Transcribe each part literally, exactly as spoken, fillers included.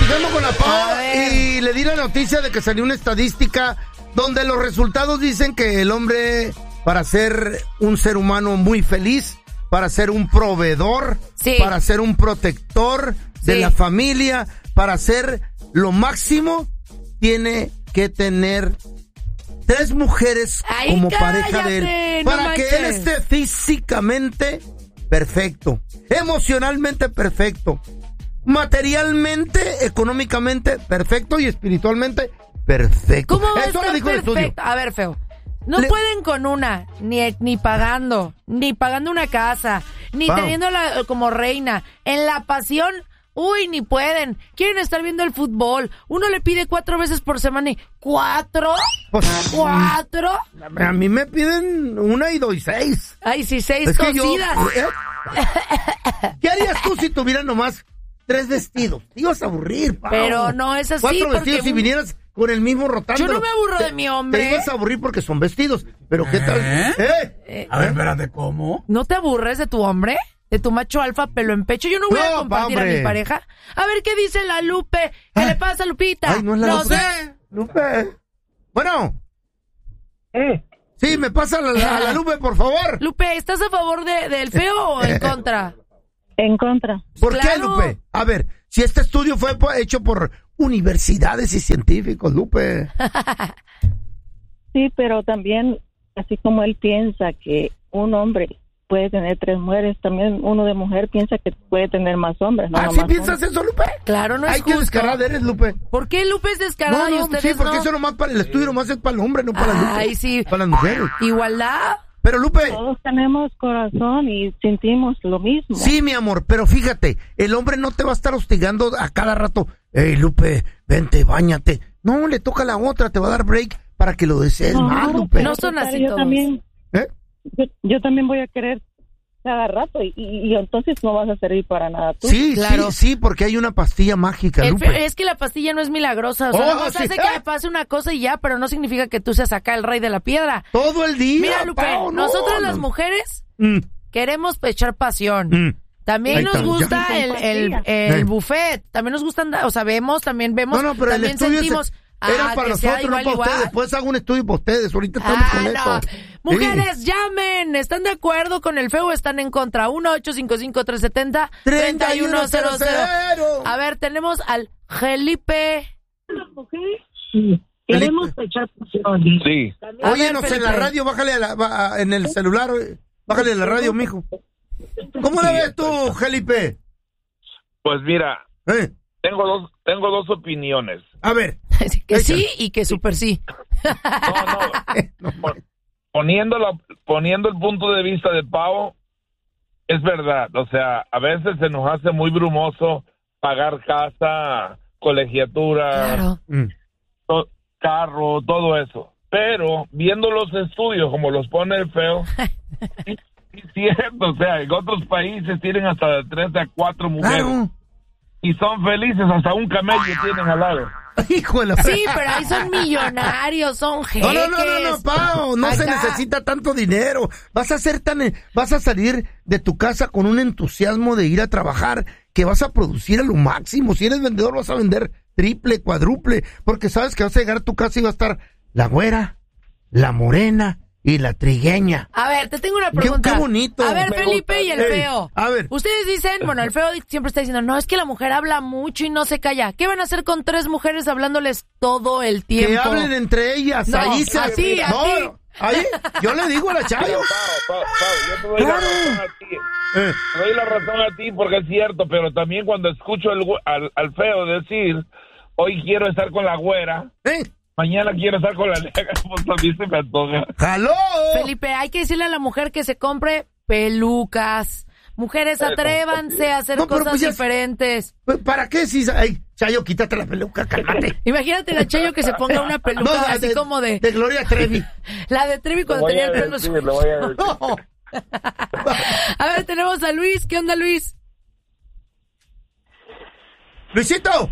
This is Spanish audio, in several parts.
platicando con la Pau y le di la noticia de que salió una estadística donde los resultados dicen que el hombre, para ser un ser humano muy feliz, para ser un proveedor, sí. para ser un protector de sí. la familia, para ser lo máximo, tiene que tener tres mujeres Ay, como cállate, pareja de él. Para no que él esté físicamente perfecto, emocionalmente perfecto, materialmente, económicamente perfecto y espiritualmente perfecto. ¿Cómo va Eso a lo dijo el estudio. A ver, feo. No Le... pueden con una, ni, ni pagando, ni pagando una casa, ni wow. teniéndola como reina. En la pasión, uy, ni pueden. Quieren estar viendo el fútbol. Uno le pide cuatro veces por semana y ¿cuatro? Pues, ¿Cuatro? A mí me piden una y doy seis. Ay, sí, seis es cosidas. Yo, ¿eh? ¿Qué harías tú si tuvieras nomás tres vestidos? Te ibas a aburrir, Pau. Pero no es así. Cuatro vestidos porque... si vinieras con el mismo rotando. Yo no me aburro te, de mi hombre. Te ibas a aburrir porque son vestidos. Pero ¿qué tal? ¿Eh? ¿Eh? ¿Eh? A ver, espérate, ¿cómo? ¿No te aburres de tu hombre? ¿De tu macho alfa pelo en pecho? Yo no voy no, a compartir hombre. a mi pareja. A ver, ¿qué dice la Lupe? ¿Qué ah. le pasa, Lupita? Ay, no es la no Lupe. sé. Lupe. Bueno. ¿Eh? Sí, me pasa la, la, la Lupe, por favor. Lupe, ¿estás a favor de, del feo o en contra? En contra. ¿Por claro. qué, Lupe? A ver, si este estudio fue hecho por universidades y científicos, Lupe. Sí, pero también, así como él piensa que un hombre puede tener tres mujeres, también uno de mujer piensa que puede tener más hombres. ¿No? ¿Ah, sí piensas hombres. eso, Lupe? Claro, no es Ay, justo. qué descarada eres, Lupe. ¿Por qué Lupe es descarada no, no, y ustedes sí, porque no? eso nomás para el estudio, nomás es para el hombre, no para las mujeres. Ay, sí. Para las mujeres. Igualdad. Pero, Lupe... Todos tenemos corazón y sentimos lo mismo. Sí, mi amor, pero fíjate, el hombre no te va a estar hostigando a cada rato. Ey, Lupe, vente, báñate. No, le toca a la otra, te va a dar break para que lo desees no, más, Lupe. No son así yo todos. También, ¿Eh? yo, yo también voy a querer cada rato y, y, y entonces no vas a servir para nada tú. Sí, claro. sí, sí, porque hay una pastilla mágica, El Lupe. fe- es que la pastilla no es milagrosa, o sea, Oh, no sí. hace que le pase una cosa y ya, pero no significa que tú seas acá el rey de la piedra. Todo el día, Mira, Lupe, Pau, no, nosotras no. las mujeres Mm. queremos echar pasión. Mm. También Ahí nos está. gusta Ya. el, el, el Sí. buffet, también nos gustan, o sea, vemos, también vemos, No, no, pero el también estudio sentimos... se- era ah, para que sea nosotros, no igual, para igual. ustedes. Después hago un estudio para ustedes. Ahorita estamos Ah, con no. esto. Mujeres, Sí. llamen. ¿Están de acuerdo con el feo o están en contra? uno ocho cinco cinco, tres siete cero, tres uno cero cero. A ver, tenemos al Felipe. Sí. Queremos echar pasión. Sí. A Óyenos ver, en la Felipe. radio, bájale a la, va- en el celular, bájale a la radio, mijo. ¿Cómo la ves tú, Felipe? Pues mira, ¿Eh? tengo dos, tengo dos opiniones. A ver. Que sí y que súper sí. No, no. Pon- Poniendo, la, poniendo el punto de vista de Pau, es verdad. O sea, a veces se nos hace muy brumoso pagar casa, colegiatura, Claro. Mm. to- carro, todo eso. Pero viendo los estudios como los pone el feo, sí, sí es cierto. O sea, en otros países tienen hasta de tres a cuatro mujeres. Claro. Y son felices, hasta un camello tienen al lado. Hijo de la... Sí, pero ahí son millonarios, son jeques. No, no, no, no, no, Pau, no se Acá. necesita tanto dinero. Vas a ser tan, vas a salir de tu casa con un entusiasmo de ir a trabajar que vas a producir a lo máximo. Si eres vendedor vas a vender triple, cuádruple, porque sabes que vas a llegar a tu casa y va a estar la güera, la morena y la trigueña. A ver, te tengo una pregunta. Qué, qué bonito. A ver, Me Felipe y el gusta. feo. Ey, a ver. Ustedes dicen, bueno, el feo siempre está diciendo, no, es que la mujer habla mucho y no se calla. ¿Qué van a hacer con tres mujeres hablándoles todo el tiempo? Que hablen entre ellas. No, ahí se... así, no, así. no, ahí, yo le digo a la Chayo. Pero, Pau, Pau, Pau, yo te doy Claro. la razón a ti. Eh, Te doy la razón a ti porque es cierto, pero también cuando escucho el gü- al, al feo decir, hoy quiero estar con la güera, eh, mañana quiero estar con la negra, pues a mí se me antoja. ¡Jaló! Felipe, hay que decirle a la mujer que se compre pelucas. Mujeres, atrévanse a hacer No, pero cosas pues ya- diferentes. ¿Para qué si... Ay, Chayo, quítate la peluca, cálmate. Imagínate la Chayo que se ponga una peluca No, así de, como de... de Gloria Trevi. La de Trevi cuando Lo voy tenía a el pelo decir, suelto. lo voy a decir. No. A ver, tenemos a Luis. ¿Qué onda, Luis? Luisito.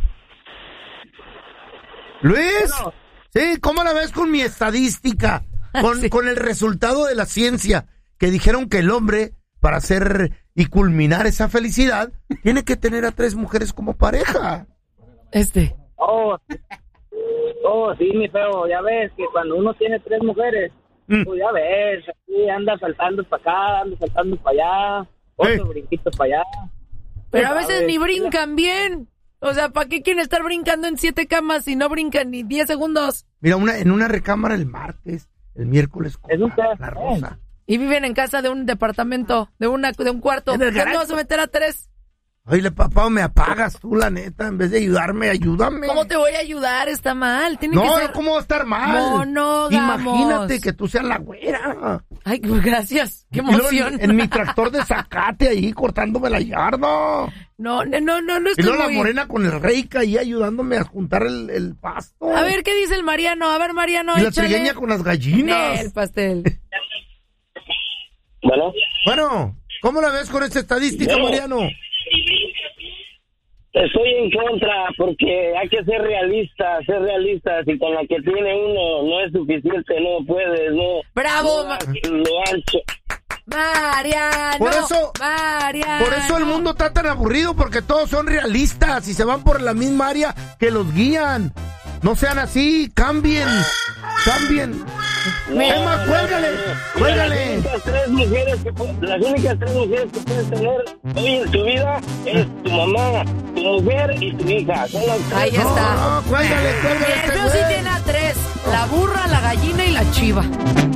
Luis. Sí, ¿cómo la ves con mi estadística? Con, Sí. con el resultado de la ciencia, que dijeron que el hombre, para hacer y culminar esa felicidad, tiene que tener a tres mujeres como pareja. Este. Oh, oh, sí, mi feo, ya ves que cuando uno tiene tres mujeres, mm. pues ya ves, aquí anda saltando para acá, anda saltando para allá, otro hey. brinquito para allá. Pero a veces ni brincan bien. O sea, ¿para qué quieren estar brincando en siete camas si no brincan ni diez segundos? Mira, una en una recámara el martes, el miércoles con la, la Rosa. Y viven en casa de un departamento, de una de un cuarto. ¿Por qué no vas a meter a tres? Oye, papá, me apagas tú, la neta, en vez de ayudarme, ayúdame. ¿Cómo te voy a ayudar? Está mal. Tiene no, que ser... ¿cómo va a estar mal? Monógamos. Imagínate que tú seas la güera. Ay, gracias. Qué emoción. En, en mi tractor de zacate ahí, cortándome la yarda. No, no, no, no estoy Y luego muy... la morena con el reika ahí ayudándome a juntar el, el pasto. A ver, ¿qué dice el Mariano? A ver, Mariano, y échale. la trigueña con las gallinas. El pastel. Bueno. Bueno, ¿cómo la ves con esta estadística, bueno. Mariano? Estoy en contra porque hay que ser realistas, ser realistas y con la que tiene uno no es suficiente, no puedes, no. ¡Bravo! No, lo ancho. Mariano, por eso, Mariano. Por eso el mundo está tan aburrido porque todos son realistas y se van por la misma área que los guían. No sean así, cambien, cambien. Emma, cuélgale, cuélgale. Las únicas tres mujeres que las únicas tres mujeres que puedes tener hoy en tu vida es tu mamá, tu mujer y tu hija. Son las tres. Ahí está. No, no, cuélgale, cuélgale. Pero sí tiene a tres: la burra, la gallina y la chiva.